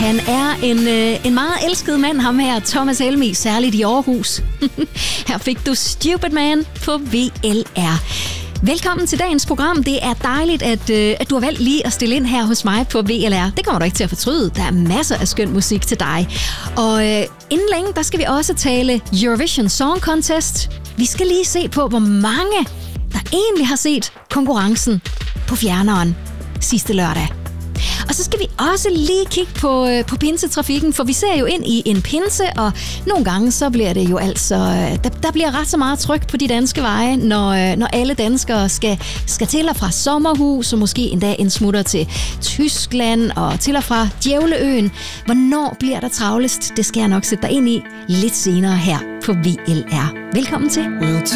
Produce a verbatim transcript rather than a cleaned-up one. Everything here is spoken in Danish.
Han er en, øh, en meget elsket mand, ham her, Thomas Helmig, særligt i Aarhus. Her fik du Stupid Man på V L R. Velkommen til dagens program. Det er dejligt, at, øh, at du har valgt lige at stille ind her hos mig på V L R. Det kommer du ikke til at fortryde. Der er masser af skøn musik til dig. Og øh, inden længe, der skal vi også tale Eurovision Song Contest. Vi skal lige se på, hvor mange der egentlig har set konkurrencen på fjerneren sidste lørdag. Og så skal vi også lige kigge på, øh, på pinsetrafikken, for vi ser jo ind i en pinse, og nogle gange så bliver det jo altså, øh, der, der bliver ret så meget tryk på de danske veje, når, øh, når alle danskere skal, skal til og fra sommerhus, og måske endda en smutter til Tyskland og til og fra Djævleøen. Hvornår bliver der travlest? Det skal jeg nok sætte dig ind i lidt senere her på V L R. Velkommen til.